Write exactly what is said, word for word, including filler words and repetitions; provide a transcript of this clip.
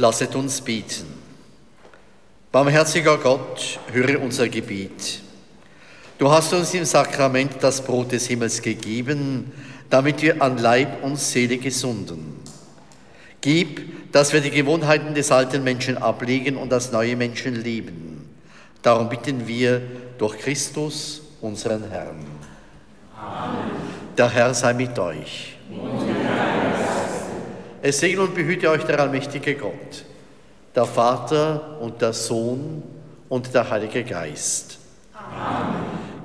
Lasset uns beten. Barmherziger Gott, höre unser Gebet. Du hast uns im Sakrament das Brot des Himmels gegeben, damit wir an Leib und Seele gesunden. Gib, dass wir die Gewohnheiten des alten Menschen ablegen und das neue Menschen leben. Darum bitten wir durch Christus, unseren Herrn. Amen. Der Herr sei mit euch. Und mit deinem Geist. Es segne und behüte euch der allmächtige Gott, der Vater und der Sohn und der Heilige Geist. Amen.